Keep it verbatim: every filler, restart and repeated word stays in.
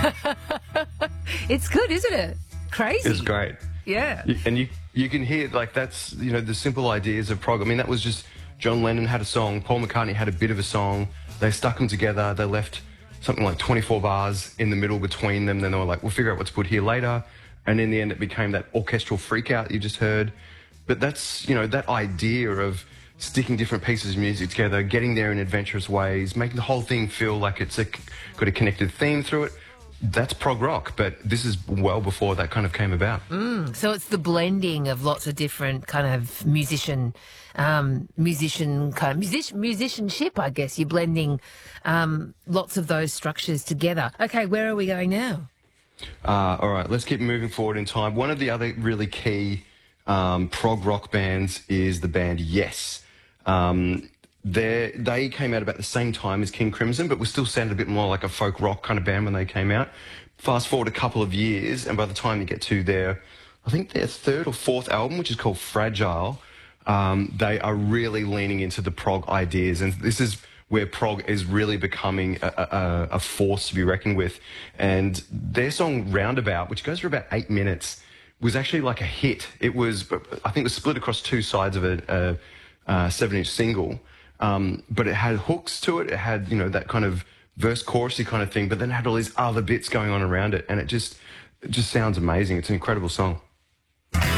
It's good, isn't it? Crazy. It's great. Yeah. You- And you you can hear, like, that's, you know, the simple ideas of prog. I mean, that was just, John Lennon had a song, Paul McCartney had a bit of a song, they stuck them together, they left something like twenty-four bars in the middle between them, then they were like, we'll figure out what to put here later, and in the end it became that orchestral freak out you just heard. But that's, you know, that idea of sticking different pieces of music together, getting there in adventurous ways, making the whole thing feel like it's a, got a connected theme through it, that's prog rock, but this is well before that kind of came about. Mm, so it's the blending of lots of different kind of musician, um, musician kind of music, musicianship, I guess. You're blending um, lots of those structures together. Okay, where are we going now? Uh, all right, let's keep moving forward in time. One of the other really key um, prog rock bands is the band Yes. Um, They they came out about the same time as King Crimson, but we still sounded a bit more like a folk rock kind of band when they came out. Fast forward a couple of years, and by the time you get to their, I think their third or fourth album, which is called Fragile, um, they are really leaning into the prog ideas, and this is where prog is really becoming a, a, a force to be reckoned with. And their song Roundabout, which goes for about eight minutes, was actually like a hit. It was, I think it was split across two sides of a, a, a seven-inch single. Um, but it had hooks to it. It had, you know, that kind of verse chorusy kind of thing, but then it had all these other bits going on around it, and it just, it just sounds amazing. It's an incredible song.